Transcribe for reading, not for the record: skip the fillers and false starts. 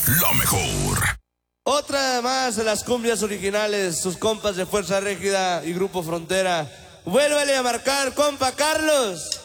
la mejor. Otra más de las cumbias originales, sus compas de Fuerza Régida y Grupo Frontera. Vuélvele a marcar, compa Carlos.